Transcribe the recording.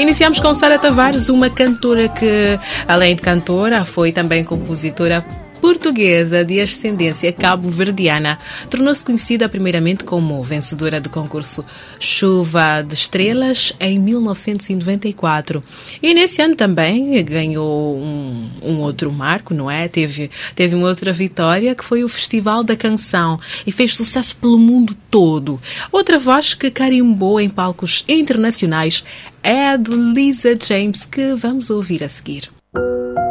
Iniciamos com Sara Tavares, uma cantora que, além de cantora, foi também compositora portuguesa de ascendência cabo-verdiana. Tornou-se conhecida primeiramente como vencedora do concurso Chuva de Estrelas em 1994. E nesse ano também ganhou um outro marco, não é? Teve uma outra vitória, que foi o Festival da Canção, e fez sucesso pelo mundo todo. Outra voz que carimbou em palcos internacionais é a de Lisa James, que vamos ouvir a seguir.